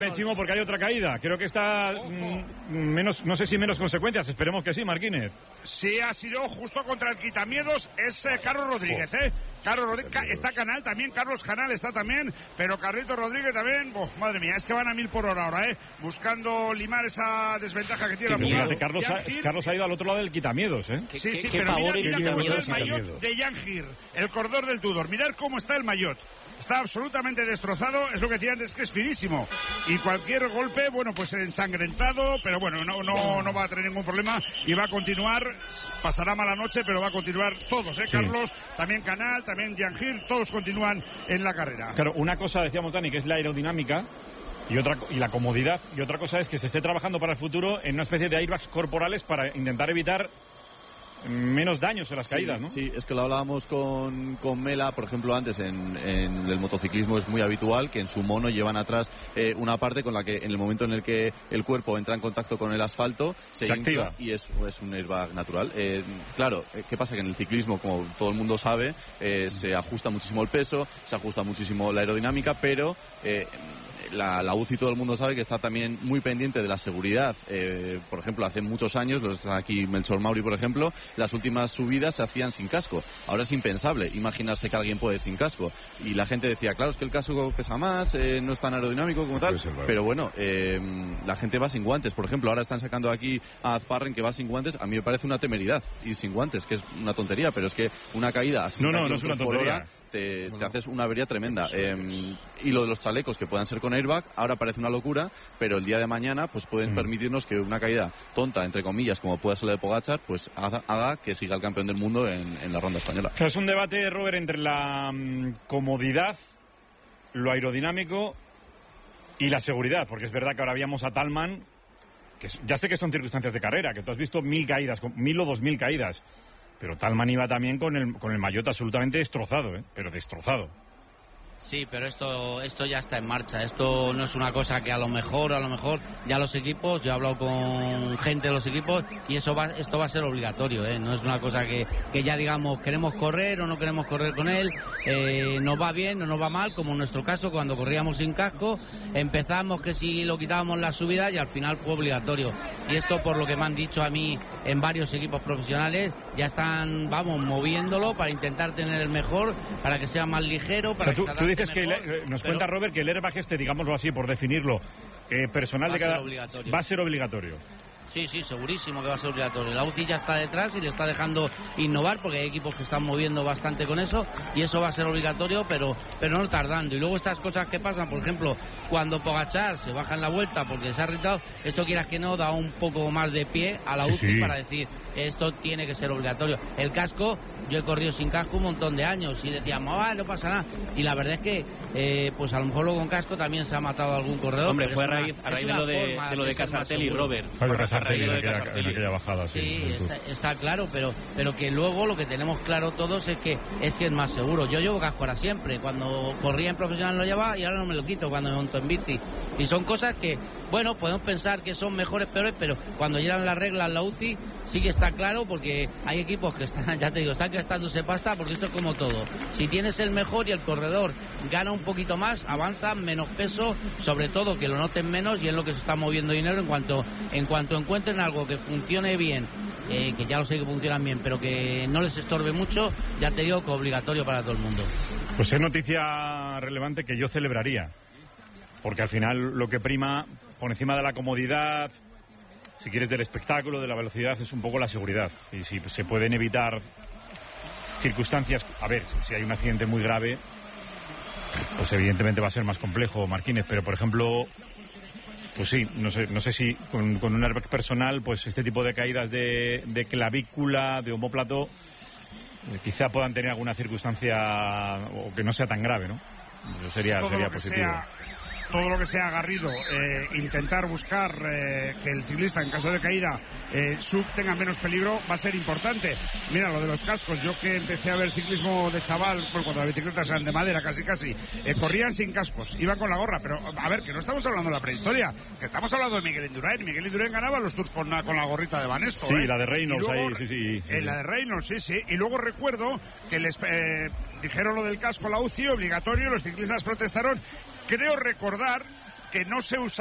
Chimo, porque hay otra caída. Creo que está menos, no sé si menos consecuencias. Esperemos que sí, Marquínez. Sí, ha sido justo contra el quitamiedos. Es Carlos Rodríguez, Carlos Rodríguez. Está Canal también, Carlos Canal está también. Pero Carlito Rodríguez también. Madre mía, es que van a 1000 por hora ahora, Buscando limar esa desventaja que tiene la Carlos ha ido al otro lado del quitamiedos, Sí, pero mira cómo está el maillot de Jan Hir, el corredor del Tudor. Mirad cómo está el maillot. Está absolutamente destrozado, es lo que decía antes, que es finísimo. Y cualquier golpe, bueno, pues ensangrentado, pero bueno, no va a tener ningún problema y va a continuar. Pasará mala noche, pero va a continuar todos, Sí. Carlos, también Canal, también Jangir, todos continúan en la carrera. Claro, una cosa decíamos, Dani, que es la aerodinámica y la comodidad, y otra cosa es que se esté trabajando para el futuro en una especie de airbags corporales para intentar evitar menos daños en las caídas, ¿no? Sí, es que lo hablábamos con Mela, por ejemplo, antes en el motociclismo es muy habitual que en su mono llevan atrás una parte con la que en el momento en el que el cuerpo entra en contacto con el asfalto se activa y es un airbag natural. Claro, ¿qué pasa? Que en el ciclismo, como todo el mundo sabe, se ajusta muchísimo el peso, se ajusta muchísimo la aerodinámica, pero la UCI, todo el mundo sabe que está también muy pendiente de la seguridad. Por ejemplo, hace muchos años, los están aquí Melchor Mauri, por ejemplo, las últimas subidas se hacían sin casco. Ahora es impensable imaginarse que alguien puede sin casco. Y la gente decía, claro, es que el casco pesa más, no es tan aerodinámico como tal. Pero bueno, la gente va sin guantes. Por ejemplo, ahora están sacando aquí a Azparren que va sin guantes. A mí me parece una temeridad ir sin guantes, que es una tontería, pero es que una caída a 60 no es una tontería. Te haces una avería tremenda. Y lo de los chalecos que puedan ser con airbag, ahora parece una locura, pero el día de mañana pues pueden permitirnos que una caída tonta, entre comillas, como pueda ser la de Pogačar, pues haga que siga el campeón del mundo en la ronda española. Es un debate, Robert, entre la comodidad, lo aerodinámico y la seguridad, porque es verdad que ahora habíamos a Tallman, que ya sé que son circunstancias de carrera, que tú has visto 1000 caídas, 1000 o 2000 caídas. Pero Tallman iba también con el maillot absolutamente destrozado, pero destrozado. Sí, pero esto ya está en marcha. Esto no es una cosa que a lo mejor ya los equipos, yo he hablado con gente de los equipos y esto va a ser obligatorio, No es una cosa que ya digamos queremos correr o no queremos correr con él, nos va bien o nos va mal, como en nuestro caso cuando corríamos sin casco, empezamos que si lo quitábamos la subida y al final fue obligatorio. Y esto, por lo que me han dicho a mí en varios equipos profesionales, ya están, moviéndolo para intentar tener el mejor, para que sea más ligero, para que se adapte. Tú dices mejor, que nos cuenta Robert que el airbag digámoslo así, por definirlo, personal de cada... Va a ser obligatorio. Sí, segurísimo que va a ser obligatorio. La UCI ya está detrás y le está dejando innovar porque hay equipos que están moviendo bastante con eso y eso va a ser obligatorio, pero no tardando. Y luego estas cosas que pasan, por ejemplo, cuando Pogačar se baja en la vuelta porque se ha irritado, esto quieras que no, da un poco más de pie a la UCI para decir, esto tiene que ser obligatorio. El casco, yo he corrido sin casco un montón de años y decíamos, no pasa nada. Y la verdad es que, pues a lo mejor luego con casco también se ha matado algún corredor. Hombre, fue a raíz de lo de Casartelli y Robert. En aquella bajada, sí, está claro, pero que luego lo que tenemos claro todos es que es más seguro. Yo llevo casco ahora siempre, cuando corría en profesional lo llevaba y ahora no me lo quito cuando me monto en bici. Y son cosas que, bueno, podemos pensar que son mejores, peores, pero cuando llegan las reglas en la UCI sí que está claro, porque hay equipos que están, ya te digo, están gastándose pasta, porque esto es como todo. Si tienes el mejor y el corredor gana un poquito más, avanza menos peso, sobre todo que lo noten menos, y es lo que se está moviendo dinero en cuanto encuentren algo que funcione bien, que ya lo sé que funcionan bien, pero que no les estorbe mucho, ya te digo que obligatorio para todo el mundo. Pues es noticia relevante que yo celebraría, porque al final lo que prima por encima de la comodidad, si quieres, del espectáculo, de la velocidad, es un poco la seguridad. Y si se pueden evitar circunstancias, a ver, si hay un accidente muy grave, pues evidentemente va a ser más complejo, Marquínez, pero por ejemplo, pues sí, no sé si con un airbag personal, pues este tipo de caídas de clavícula, de omóplato, quizá puedan tener alguna circunstancia o que no sea tan grave, ¿no? Eso sería positivo. Todo lo que sea agarrido, intentar buscar que el ciclista, en caso de caída, tenga menos peligro, va a ser importante. Mira, lo de los cascos, yo que empecé a ver ciclismo de chaval, cuando las bicicletas eran de madera, casi, corrían sin cascos, iban con la gorra, pero a ver, que no estamos hablando de la prehistoria, que estamos hablando de Miguel Indurain. Miguel Indurain ganaba los Tours con la gorrita de Banesto. Sí, la de Reynolds luego, ahí, sí. La de Reynolds, sí. Y luego recuerdo que les dijeron lo del casco a la UCI, obligatorio, los ciclistas protestaron. Creo recordar que no se usa